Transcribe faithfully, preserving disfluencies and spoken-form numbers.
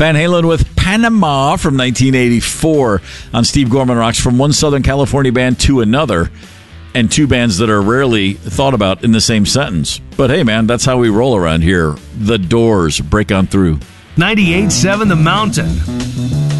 Van Halen with Panama from nineteen eighty-four on Steve Gorman Rocks. From one Southern California band to another, and two bands that are rarely thought about in the same sentence. But hey, man, that's how we roll around here. The Doors, Break On Through. ninety-eight point seven The Mountain.